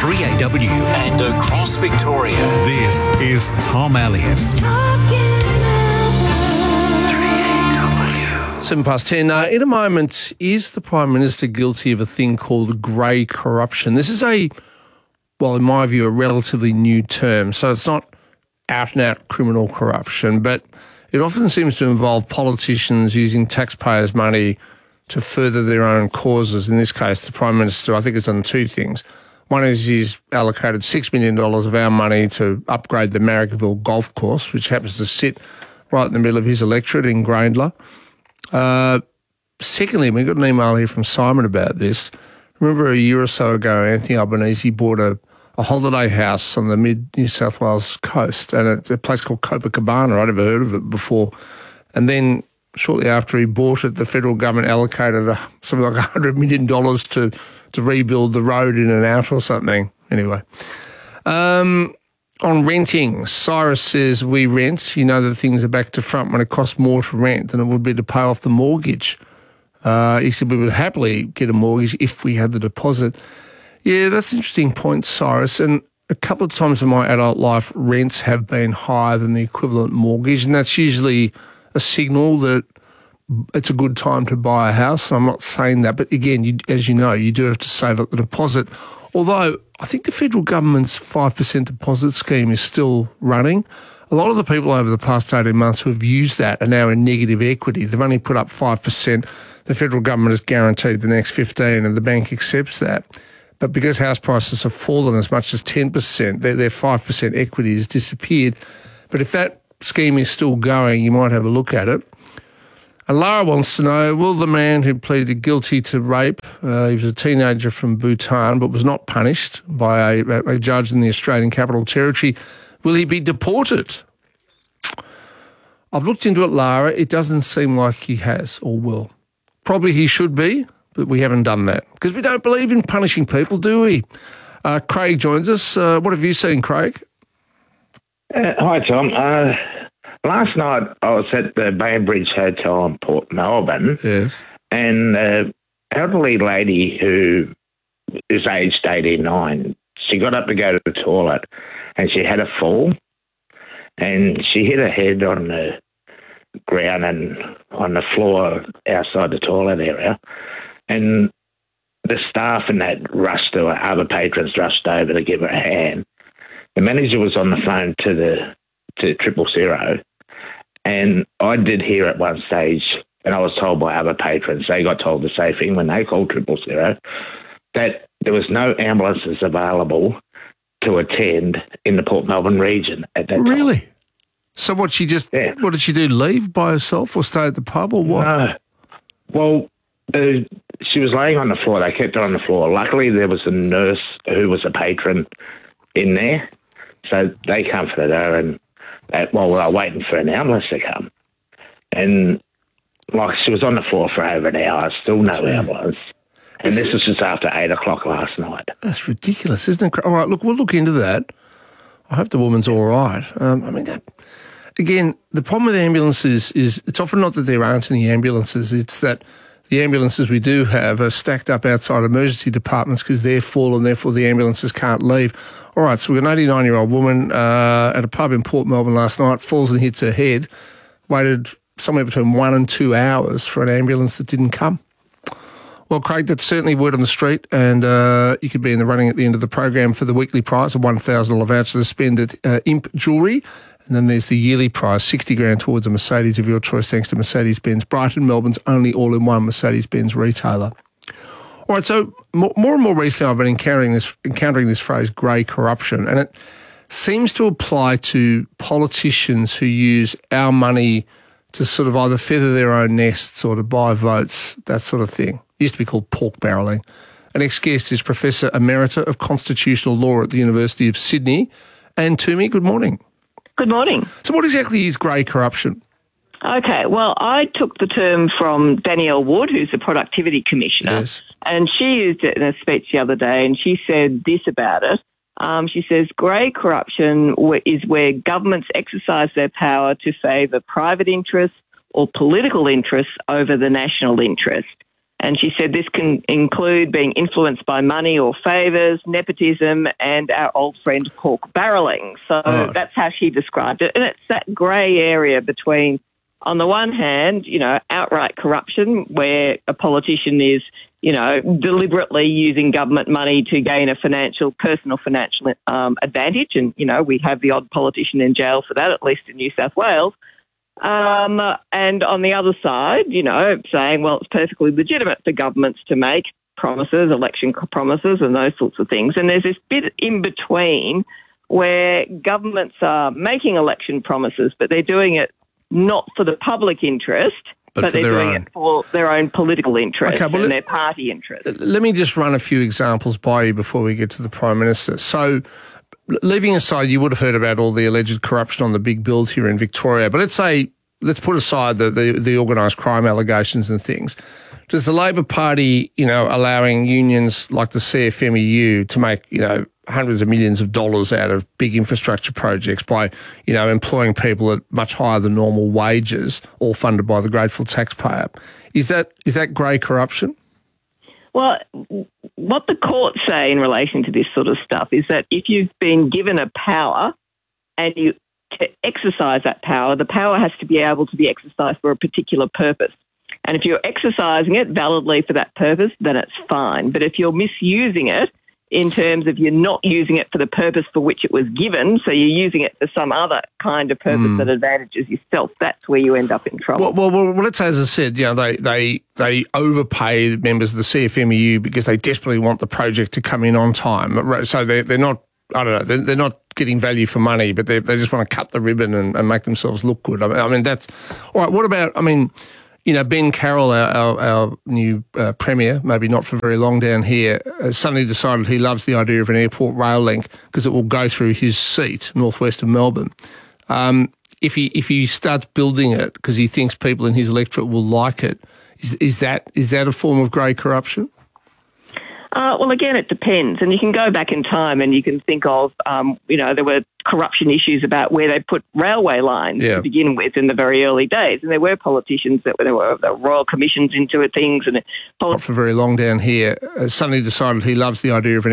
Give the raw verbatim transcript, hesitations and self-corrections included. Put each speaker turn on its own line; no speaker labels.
three A W and across Victoria. This is Tom Elliott.
Seven past ten. Uh, in a moment, is the Prime Minister guilty of a thing called grey corruption? This is a, well, in my view, a relatively new term. So it's not out-and-out criminal corruption, but it often seems to involve politicians using taxpayers' money to further their own causes. In this case, the Prime Minister, I think, has done two things. One is he's allocated six million dollars of our money to upgrade the Marrickville Golf Course, which happens to sit right in the middle of his electorate in Grayndler. Uh, secondly, we got an email here from Simon about this. Remember a year or so ago, Anthony Albanese bought a, a holiday house on the mid-New South Wales coast, and it's a place called Copacabana. I'd never heard of it before. And then shortly after he bought it, the federal government allocated a, something like one hundred million dollars to, to rebuild the road in and out or something. Anyway. Um... On renting, Cyrus says we rent. You know that things are back to front when it costs more to rent than it would be to pay off the mortgage. Uh, he said we would happily get a mortgage if we had the deposit. Yeah, that's an interesting point, Cyrus. And a couple of times in my adult life, rents have been higher than the equivalent mortgage, and that's usually a signal that it's a good time to buy a house. I'm not saying that, but again, you, as you know, you do have to save up the deposit. Although I think the federal government's five percent deposit scheme is still running. A lot of the people over the past eighteen months who have used that are now in negative equity. They've only put up five percent. The federal government has guaranteed the next fifteen and the bank accepts that. But because house prices have fallen as much as ten percent, their, their five percent equity has disappeared. But if that scheme is still going, you might have a look at it. And Lara wants to know, will the man who pleaded guilty to rape, uh, he was a teenager from Bhutan but was not punished by a, a judge in the Australian Capital Territory, will he be deported? I've looked into it, Lara. It doesn't seem like he has or will. Probably he should be, but we haven't done that because we don't believe in punishing people, do we? Uh, Craig joins us. Uh, what have you seen, Craig?
Uh, hi, Tom. Uh Last night I was at the Bainbridge Hotel in Port Melbourne,
yes,
and an elderly lady who is aged eighty-nine, she got up to go to the toilet and she had a fall and she hit her head on the ground and on the floor outside the toilet area, and the staff and that rushed to her, other patrons rushed over to give her a hand. The manager was on the phone to the to triple zero. And I did hear at one stage, and I was told by other patrons, they got told the same thing when they called triple zero, that there was no ambulances available to attend in the Port Melbourne region at that time.
Really? So what, she just,
yeah.
what did she do, leave by herself or stay at the pub or what?
No. Well, uh, she was laying on the floor. They kept her on the floor. Luckily, there was a nurse who was a patron in there, so they comforted her and At, while we were waiting for an ambulance to come. And, like, she was on the floor for over an hour, still no Gee. ambulance. And this was just after eight o'clock last night. That's
ridiculous, isn't it? All right, look, we'll look into that. I hope the woman's all right. Um, I mean, that, again, the problem with ambulances is it's often not that there aren't any ambulances, it's that the ambulances we do have are stacked up outside emergency departments because they're full and therefore the ambulances can't leave. All right, so we've got an eighty-nine-year-old woman uh, at a pub in Port Melbourne last night, falls and hits her head, waited somewhere between one and two hours for an ambulance that didn't come. Well, Craig, that's certainly word on the street, and uh, you could be in the running at the end of the program for the weekly prize, a one thousand dollars voucher to spend at uh, Imp Jewellery. And then there's the yearly prize, sixty grand towards a Mercedes of your choice, thanks to Mercedes-Benz. Brighton, Melbourne's only all-in-one Mercedes-Benz retailer. All right, so more, more and more recently I've been encountering this, encountering this phrase, grey corruption, and it seems to apply to politicians who use our money to sort of either feather their own nests or to buy votes, that sort of thing. It used to be called pork barrelling. Our next guest is Professor Emerita of Constitutional Law at the University of Sydney. And Tumi, good morning.
Good morning.
So what exactly is grey corruption?
Okay, well, I took the term from Danielle Wood, who's the Productivity Commissioner,
yes.
and she used it in a speech the other day, and she said this about it. Um, she says, grey corruption is where governments exercise their power to favour private interests or political interests over the national interest. And she said this can include being influenced by money or favours, nepotism, and our old friend pork barrelling. So
Right.
that's how she described it. And it's that grey area between, on the one hand, you know, outright corruption where a politician is, you know, deliberately using government money to gain a financial, personal financial um, advantage. And, you know, we have the odd politician in jail for that, at least in New South Wales. Um, and on the other side, you know, saying, well, it's perfectly legitimate for governments to make promises, election promises and those sorts of things. And there's this bit in between where governments are making election promises, but they're doing it not for the public interest,
But
but,
for
they're
their
doing
own.
it for their own political interest
Okay, well,
and
let-
their party interest.
Let me just run a few examples by you before we get to the Prime Minister. So, leaving aside, you would have heard about all the alleged corruption on the big build here in Victoria, but let's say, let's put aside the, the, the organised crime allegations and things. Does the Labor Party, you know, allowing unions like the C F M E U to make, you know, hundreds of millions of dollars out of big infrastructure projects by, you know, employing people at much higher than normal wages, all funded by the grateful taxpayer, is that is that grey corruption?
Well, what the courts say in relation to this sort of stuff is that if you've been given a power and you to exercise that power, the power has to be able to be exercised for a particular purpose. And if you're exercising it validly for that purpose, then it's fine. But if you're misusing it in terms of you're not using it for the purpose for which it was given, so you're using it for some other kind of purpose
Mm.
that advantages yourself, that's where you end up in trouble.
Well, well, well, let's say, as I said, you know, they, they, they overpay members of the C F M E U because they desperately want the project to come in on time. So they're, they're not, I don't know, they're, they're not getting value for money, but they they just want to cut the ribbon and, and make themselves look good. I mean, I mean, that's, all right, what about, I mean, you know, Ben Carroll, our, our, our new uh, Premier, maybe not for very long down here, has suddenly decided he loves the idea of an airport rail link because it will go through his seat, northwest of Melbourne. Um, if he if he starts building it because he thinks people in his electorate will like it, is, is that is that a form of grey corruption?
Uh, well, again, it depends. And you can go back in time and you can think of, um, you know, there were corruption issues about where they put railway lines
Yeah.
to begin with in the very early days. And there were politicians that were, there were the royal commissions into it, things. and
Not for very long down here, has suddenly decided he loves the idea of an